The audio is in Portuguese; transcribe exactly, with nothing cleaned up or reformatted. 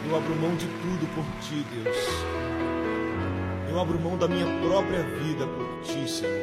Eu abro mão de tudo por ti, Deus. Eu abro mão da minha própria vida por ti, Senhor.